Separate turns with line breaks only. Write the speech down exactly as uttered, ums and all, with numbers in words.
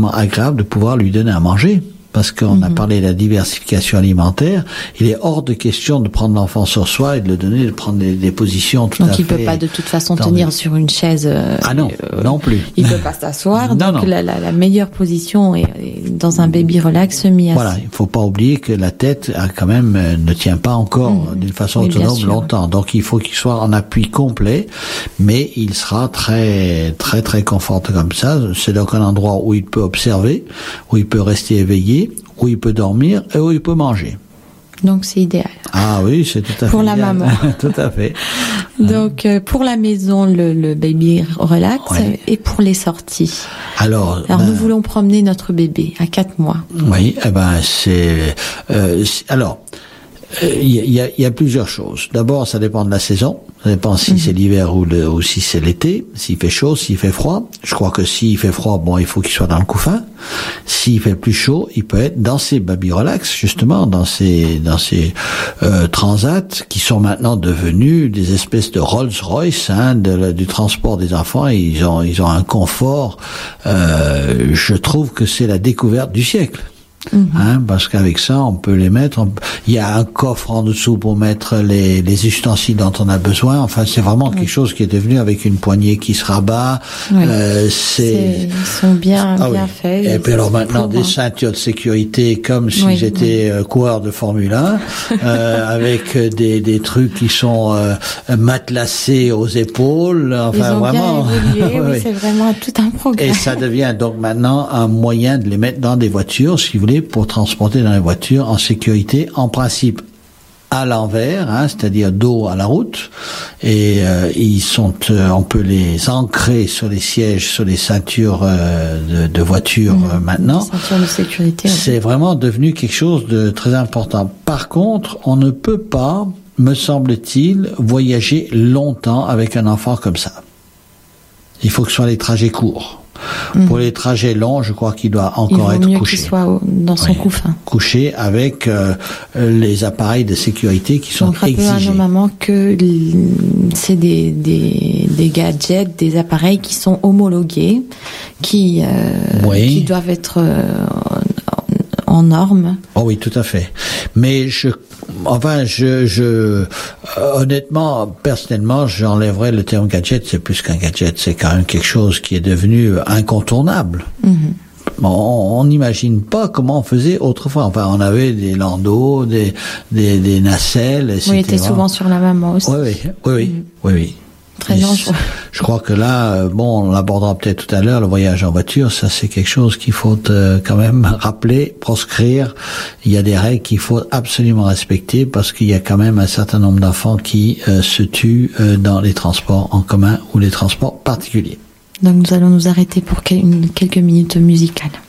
extrêmement agréable de pouvoir lui donner à manger. Parce qu'on mmh. a parlé de la diversification alimentaire, il est hors de question de prendre l'enfant sur soi et de le donner, de prendre des, des positions tout
donc
à fait...
Donc il peut pas de toute façon tenir des... sur une chaise... Euh,
ah non, euh, non plus.
Il peut pas s'asseoir,
non,
donc
non.
La, la, la meilleure position est, est dans un baby relax semi-assis.
Voilà, il faut pas oublier que la tête a quand même euh, ne tient pas encore mmh. d'une façon oui, autonome longtemps. Donc il faut qu'il soit en appui complet, mais il sera très très très confortable comme ça. C'est donc un endroit où il peut observer, où il peut rester éveillé, où il peut dormir et où il peut manger.
Donc c'est idéal.
Ah oui, c'est tout à fait
pour la
idéal.
maman.
Tout à fait.
Donc euh, pour la maison, le, le baby relax
ouais.
et pour les sorties.
Alors,
alors
ben,
nous voulons promener notre bébé à quatre mois.
Oui, eh ben c'est euh, alors. Il y a, y a plusieurs choses. D'abord, ça dépend de la saison. Ça dépend si mmh. c'est l'hiver ou, le, ou si c'est l'été. S'il fait chaud, s'il fait froid. Je crois que s'il fait froid, bon, il faut qu'il soit dans le couffin. S'il fait plus chaud, il peut être dans ces baby relax, justement, dans ces dans ces euh, transats qui sont maintenant devenus des espèces de Rolls-Royce hein, de, du transport des enfants. Et ils ont ils ont un confort. Euh, je trouve que c'est la découverte du siècle. Mmh. Hein, parce qu'avec ça, on peut les mettre. On... Il y a un coffre en dessous pour mettre les, les ustensiles dont on a besoin. Enfin, c'est vraiment oui. quelque chose qui est devenu avec une poignée qui se rabat. Oui. Euh, c'est...
c'est ils sont bien
ah,
bien
oui.
faits.
Et puis alors maintenant
pour...
des ceintures de sécurité comme s'ils oui, étaient oui. coureurs de Formule un, euh, avec des des trucs qui sont euh, matelassés aux épaules. Enfin
ils ont
vraiment.
Bien évolué, oui, oui. C'est vraiment tout un progrès.
Et ça devient donc maintenant un moyen de les mettre dans des voitures, si vous voulez, pour transporter dans les voitures en sécurité, en principe à l'envers, hein, c'est-à-dire dos à la route, et euh, ils sont, euh, on peut les ancrer sur les sièges, sur les ceintures euh, de, de voitures mmh, euh, maintenant.
Ceintures de sécurité.
C'est oui. vraiment devenu quelque chose de très important. Par contre, on ne peut pas, me semble-t-il, voyager longtemps avec un enfant comme ça. Il faut que ce soit des trajets courts. Mmh. Pour les trajets longs, je crois qu'il doit encore
il
être
mieux
couché.
Qu'il soit au, dans son oui. couffin.
Couché avec euh, les appareils de sécurité qui sont
Donc,
exigés.
Donc, rappelons à nos mamans que c'est des, des, des gadgets, des appareils qui sont homologués, qui, euh, oui. qui doivent être euh, en normes.
Oh oui, tout à fait. Mais je, enfin, je, je, euh, honnêtement, personnellement, j'enlèverais le terme gadget. C'est plus qu'un gadget, c'est quand même quelque chose qui est devenu incontournable. Mm-hmm. On n'imagine pas comment on faisait autrefois. Enfin, on avait des landaux, des, des, des nacelles, et cetera.
Oui, était souvent sur la maman aussi.
Oui, oui, oui, oui, mm. oui, oui.
Très dangereux.
Je crois que là, bon, on l'abordera peut-être tout à l'heure, le voyage en voiture, ça c'est quelque chose qu'il faut euh, quand même rappeler, proscrire. Il y a des règles qu'il faut absolument respecter parce qu'il y a quand même un certain nombre d'enfants qui euh, se tuent euh, dans les transports en commun ou les transports particuliers.
Donc nous allons nous arrêter pour quelques minutes musicales.